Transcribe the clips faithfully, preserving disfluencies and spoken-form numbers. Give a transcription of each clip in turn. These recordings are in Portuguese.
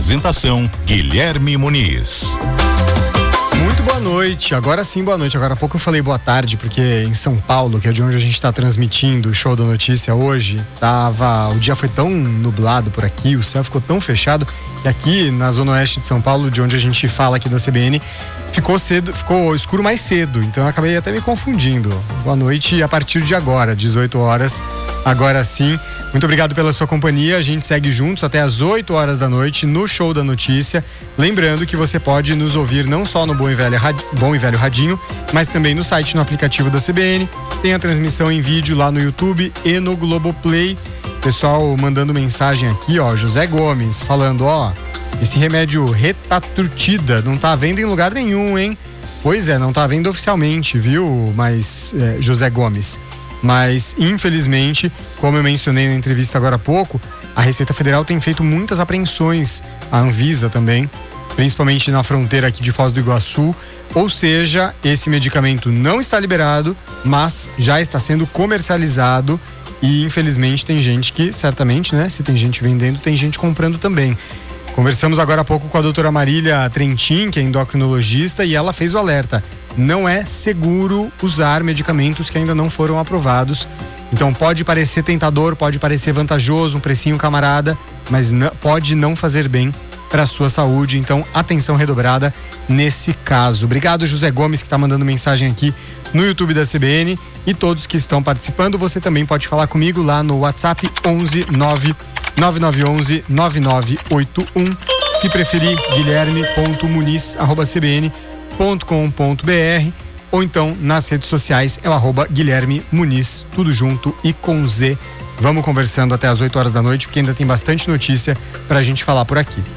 Apresentação Guilherme Muniz. Muito boa noite, agora sim boa noite. Agora há pouco eu falei boa tarde, porque em São Paulo, que é de onde a gente está transmitindo o Show da Notícia hoje, tava, o dia foi tão nublado por aqui, o céu ficou tão fechado, que aqui na zona oeste de São Paulo, de onde a gente fala aqui da C B N, ficou cedo, ficou escuro mais cedo, então eu acabei até me confundindo. Boa noite a partir de agora, dezoito horas, agora sim. Muito obrigado pela sua companhia, a gente segue juntos até as oito horas da noite no Show da Notícia. Lembrando que você pode nos ouvir não só no Bom e Velho, Bom e Velho Radinho, mas também no site, no aplicativo da C B N. Tem a transmissão em vídeo lá no YouTube e no Globoplay. Pessoal mandando mensagem aqui, ó, José Gomes falando, ó, esse remédio Retatrutida não tá à venda em lugar nenhum, hein? Pois é, não tá à venda oficialmente, viu? Mas, é, José Gomes. Mas, infelizmente, como eu mencionei na entrevista agora há pouco, a Receita Federal tem feito muitas apreensões, a Anvisa também, principalmente na fronteira aqui de Foz do Iguaçu. Ou seja, esse medicamento não está liberado, mas já está sendo comercializado e, infelizmente, tem gente que, certamente, né? Se tem gente vendendo, tem gente comprando também. Conversamos agora há pouco com a doutora Marília Trentin, que é endocrinologista, e ela fez o alerta. Não é seguro usar medicamentos que ainda não foram aprovados. Então pode parecer tentador, pode parecer vantajoso, um precinho camarada, mas não, pode não fazer bem para a sua saúde. Então atenção redobrada nesse caso. Obrigado, José Gomes, que está mandando mensagem aqui no YouTube da C B N, e todos que estão participando. Você também pode falar comigo lá no WhatsApp onze nove nove nove um um nove nove oito um. Se preferir, guilherme ponto muniz arroba c b n ponto com ponto b r, ou então nas redes sociais é o arroba Guilherme Muniz, tudo junto e com Z. Vamos conversando até as oito horas da noite, porque ainda tem bastante notícia pra gente falar por aqui.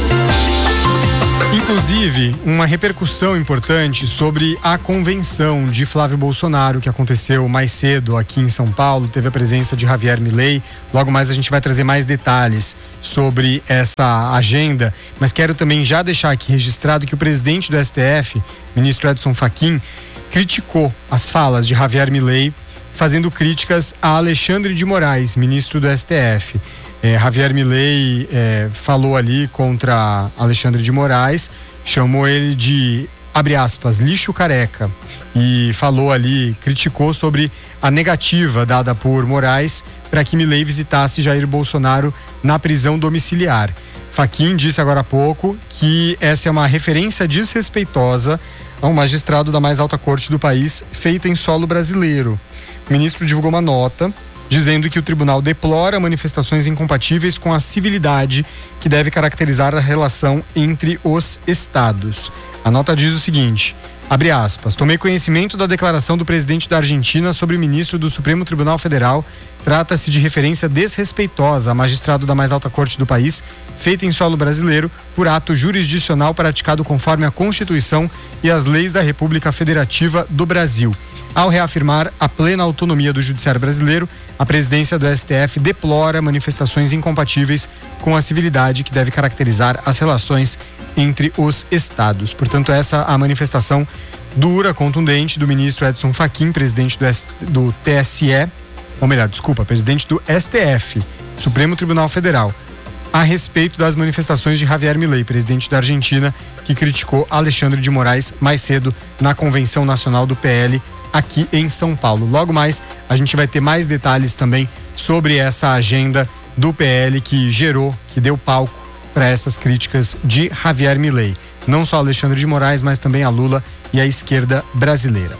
Inclusive, uma repercussão importante sobre a convenção de Flávio Bolsonaro, que aconteceu mais cedo aqui em São Paulo. Teve a presença de Javier Milei. Logo mais a gente vai trazer mais detalhes sobre essa agenda, mas quero também já deixar aqui registrado que o presidente do S T F, ministro Edson Fachin, criticou as falas de Javier Milei, fazendo críticas a Alexandre de Moraes, ministro do S T F. É, Javier Milei é, falou ali contra Alexandre de Moraes, chamou ele de, abre aspas, lixo careca, e falou ali, criticou sobre a negativa dada por Moraes para que Milei visitasse Jair Bolsonaro na prisão domiciliar. Fachin disse agora há pouco que essa é uma referência desrespeitosa a um magistrado da mais alta corte do país, feita em solo brasileiro. O ministro divulgou uma nota dizendo que o tribunal deplora manifestações incompatíveis com a civilidade que deve caracterizar a relação entre os estados. A nota diz o seguinte, abre aspas, tomei conhecimento da declaração do presidente da Argentina sobre o ministro do Supremo Tribunal Federal. Trata-se de referência desrespeitosa a magistrado da mais alta corte do país, feita em solo brasileiro por ato jurisdicional praticado conforme a Constituição e as leis da República Federativa do Brasil. Ao reafirmar a plena autonomia do judiciário brasileiro, a presidência do S T F deplora manifestações incompatíveis com a civilidade que deve caracterizar as relações entre os estados. Portanto, essa é a manifestação dura, contundente do ministro Edson Fachin, presidente do, S... do T S E, ou melhor, desculpa, presidente do S T F, Supremo Tribunal Federal, a respeito das manifestações de Javier Milei, presidente da Argentina, que criticou Alexandre de Moraes mais cedo na Convenção Nacional do P L aqui em São Paulo. Logo mais, a gente vai ter mais detalhes também sobre essa agenda do P L que gerou, que deu palco para essas críticas de Javier Milei. Não só Alexandre de Moraes, mas também a Lula e a esquerda brasileira.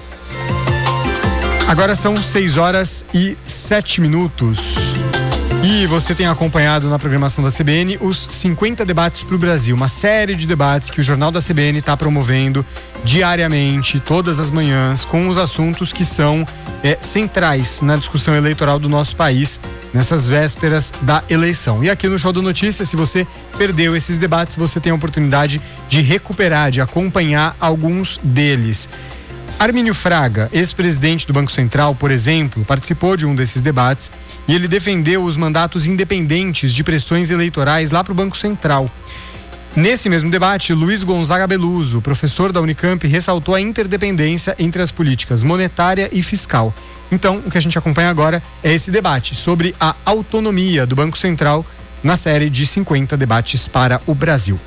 Agora são seis horas e sete minutos. E você tem acompanhado na programação da C B N os cinquenta debates para o Brasil, uma série de debates que o Jornal da C B N está promovendo diariamente, todas as manhãs, com os assuntos que são é, centrais na discussão eleitoral do nosso país, nessas vésperas da eleição. E aqui no Show da Notícia, se você perdeu esses debates, você tem a oportunidade de recuperar, de acompanhar alguns deles. Armínio Fraga, ex-presidente do Banco Central, por exemplo, participou de um desses debates e ele defendeu os mandatos independentes de pressões eleitorais lá para o Banco Central. Nesse mesmo debate, Luiz Gonzaga Beluso, professor da Unicamp, ressaltou a interdependência entre as políticas monetária e fiscal. Então, o que a gente acompanha agora é esse debate sobre a autonomia do Banco Central na série de cinquenta debates para o Brasil.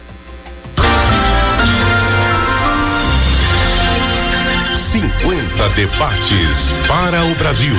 cinquenta debates para o Brasil.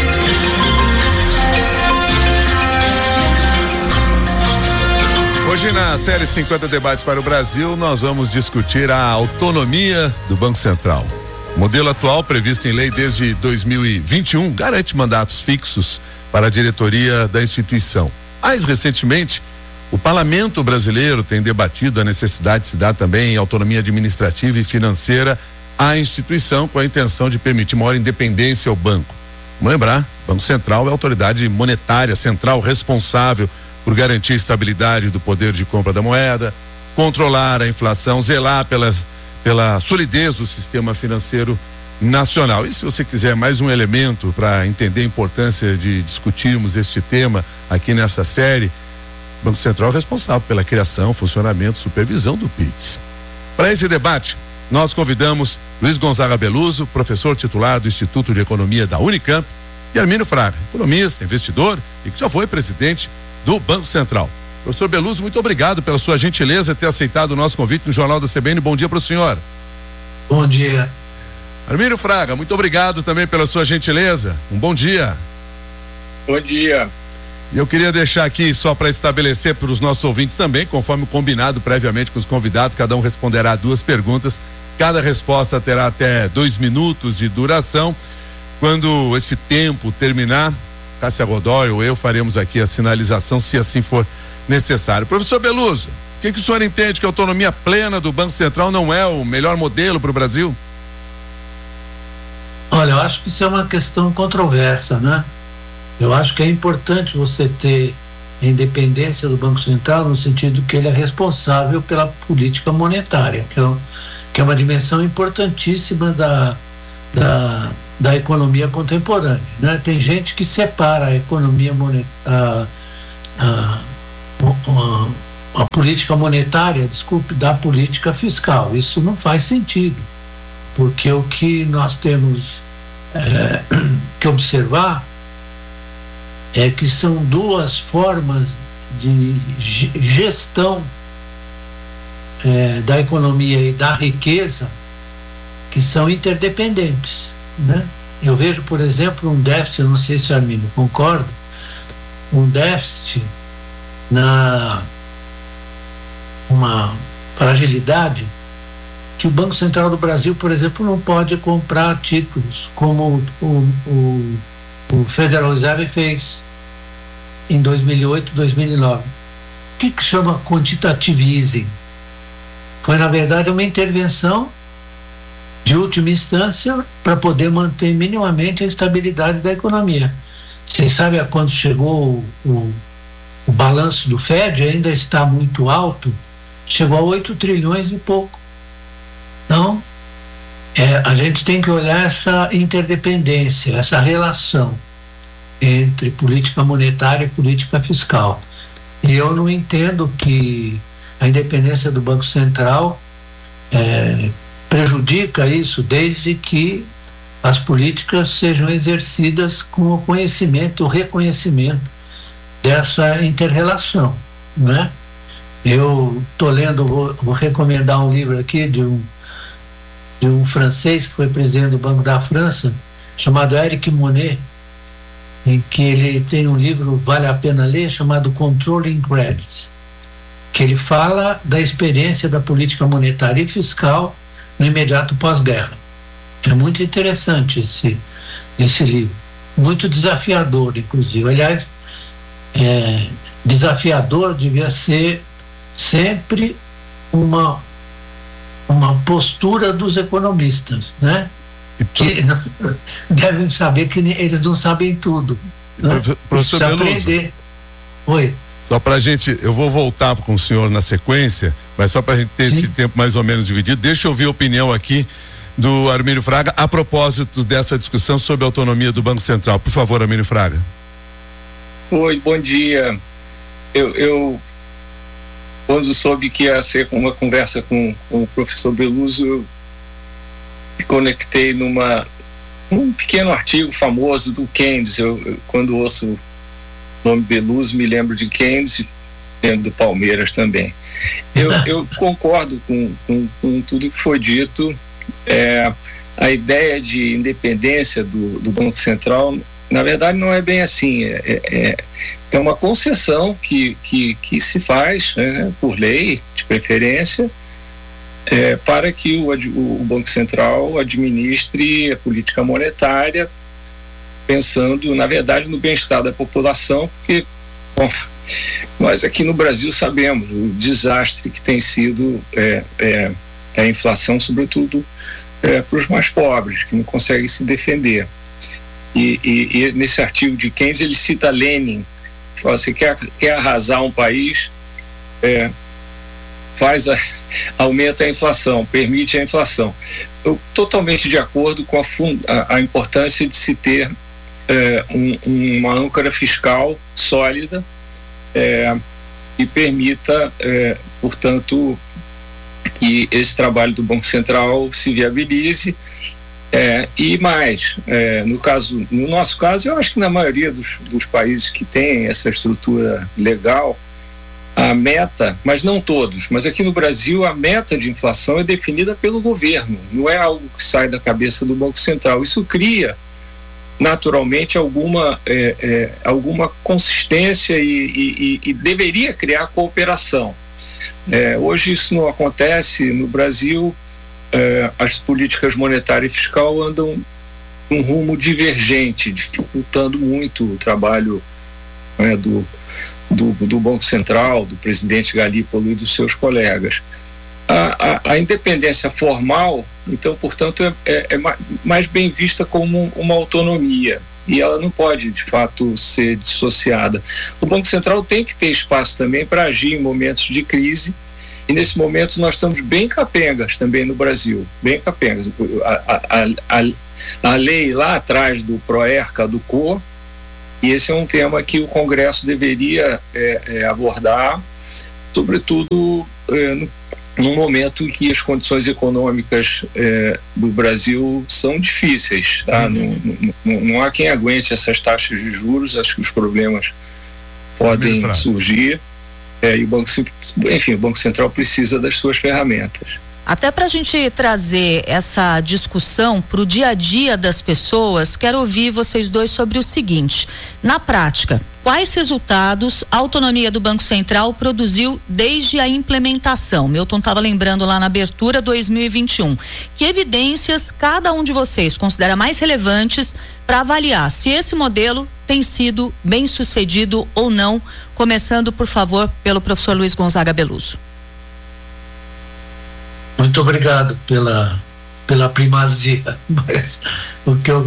Hoje na série cinquenta debates para o Brasil, nós vamos discutir a autonomia do Banco Central. O modelo atual, previsto em lei desde dois mil e vinte e um, garante mandatos fixos para a diretoria da instituição. Mais recentemente, o parlamento brasileiro tem debatido a necessidade de se dar também autonomia administrativa e financeira à instituição, com a intenção de permitir maior independência ao banco. Vamos lembrar, o Banco Central é a autoridade monetária central responsável por garantir a estabilidade do poder de compra da moeda, controlar a inflação, zelar pela, pela solidez do sistema financeiro nacional. E se você quiser mais um elemento para entender a importância de discutirmos este tema aqui nessa série, o Banco Central é responsável pela criação, funcionamento, supervisão do Pix. Para esse debate, nós convidamos Luiz Gonzaga Beluso, professor titular do Instituto de Economia da Unicamp, e Armínio Fraga, economista, investidor e que já foi presidente do Banco Central. Professor Beluso, muito obrigado pela sua gentileza ter aceitado o nosso convite no Jornal da C B N. Bom dia para o senhor. Bom dia. Armínio Fraga, muito obrigado também pela sua gentileza. Um bom dia. Bom dia. E eu queria deixar aqui só para estabelecer para os nossos ouvintes também, conforme combinado previamente com os convidados, cada um responderá duas perguntas. Cada resposta terá até dois minutos de duração. Quando esse tempo terminar, Cássia Godoy ou eu faremos aqui a sinalização, se assim for necessário. Professor Beluso, o que, que o senhor entende que a autonomia plena do Banco Central não é o melhor modelo para o Brasil? Olha, eu acho que isso é uma questão controversa, né? Eu acho que é importante você ter a independência do Banco Central no sentido que ele é responsável pela política monetária, que é, que é uma dimensão importantíssima da, da, da economia contemporânea, né? Tem gente que separa a economia monetária, a, a, a política monetária, desculpe, da política fiscal. Isso não faz sentido, porque o que nós temos é, que observar é que são duas formas de gestão é, da economia e da riqueza que são interdependentes, né? Eu vejo, por exemplo, um déficit, não sei se o Armínio concorda, um déficit na uma fragilidade que o Banco Central do Brasil, por exemplo, não pode comprar títulos como o, o, o Federal Reserve fez em dois mil e oito, dois mil e nove. O que que chama quantitative easing? Foi, na verdade, uma intervenção de última instância para poder manter minimamente a estabilidade da economia. Vocês sabem a quando chegou o, o, o balanço do Fed, ainda está muito alto, chegou a oito trilhões e pouco. Então, é, a gente tem que olhar essa interdependência, essa relação entre política monetária e política fiscal. E eu não entendo que a independência do Banco Central é, prejudica isso, desde que as políticas sejam exercidas com o conhecimento, o reconhecimento dessa inter-relação, né? Eu estou lendo, vou, vou recomendar um livro aqui de um, de um francês que foi presidente do Banco da França, chamado Eric Monet, em que ele tem um livro, vale a pena ler, chamado Controlling Credits, que ele fala da experiência da política monetária e fiscal no imediato pós-guerra. É muito interessante esse, esse livro, muito desafiador, inclusive. Aliás, é, desafiador devia ser sempre uma, uma postura dos economistas, né? Que devem saber que ele não sabem tudo, né? Professor Beluso, oi. Só para a gente, eu vou voltar com o senhor na sequência, mas só para a gente ter Sim. esse tempo mais ou menos dividido, deixa eu ouvir a opinião aqui do Armínio Fraga a propósito dessa discussão sobre a autonomia do Banco Central. Por favor, Armínio Fraga. Oi, bom dia. Eu, eu quando soube que ia ser uma conversa com, com o professor Beluso, eu me conectei numa um pequeno artigo famoso do Keynes. Eu, eu, quando ouço o nome Beluso, me lembro de Keynes, dentro do Palmeiras também. Eu, eu concordo com, com, com tudo que foi dito. É, a ideia de independência do, do Banco Central, na verdade, não é bem assim. É, é, é uma concessão que, que, que se faz, né, por lei, de preferência, é, para que o, o Banco Central administre a política monetária, pensando, na verdade, no bem-estar da população, porque, bom, nós aqui no Brasil sabemos o desastre que tem sido é, é, a inflação, sobretudo é, para os mais pobres, que não conseguem se defender. E, e, e nesse artigo de Keynes ele cita Lenin, que fala assim, quer, quer arrasar um país, é, faz a, aumenta a inflação, permite a inflação. Eu totalmente de acordo com a, a, a importância de se ter é, um, uma âncora fiscal sólida, É, e permita, é, portanto, que esse trabalho do Banco Central se viabilize, é, e mais, é, no caso, no nosso caso, eu acho que na maioria dos, dos países que têm essa estrutura legal, a meta, mas não todos, mas aqui no Brasil a meta de inflação é definida pelo governo, não é algo que sai da cabeça do Banco Central. Isso cria naturalmente alguma, é, é, alguma consistência e, e, e deveria criar cooperação. É, hoje isso não acontece no Brasil, é, as políticas monetária e fiscal andam um rumo divergente, dificultando muito o trabalho, né, do, do, do Banco Central, do presidente Galípolo e dos seus colegas. A, a, a independência formal, então, portanto, é, é, é mais bem vista como uma autonomia, e ela não pode, de fato, ser dissociada. O Banco Central tem que ter espaço também para agir em momentos de crise, e nesse momento nós estamos bem capengas também no Brasil, bem capengas. A, a, a, a lei lá atrás do PROERCA, do C O, e esse é um tema que o Congresso deveria é, é, abordar, sobretudo é, no num momento em que as condições econômicas é, do Brasil são difíceis, tá? Uhum. Não, não, não há quem aguente essas taxas de juros, acho que os problemas podem é surgir, é, e o Banco, enfim, o Banco Central precisa das suas ferramentas. Até para a gente trazer essa discussão para o dia a dia das pessoas, quero ouvir vocês dois sobre o seguinte: na prática, quais resultados a autonomia do Banco Central produziu desde a implementação? Milton estava lembrando lá na abertura dois mil e vinte e um. Que evidências cada um de vocês considera mais relevantes para avaliar se esse modelo tem sido bem sucedido ou não? Começando, por favor, pelo professor Luiz Gonzaga Beluso. Muito obrigado pela, pela primazia, mas o que eu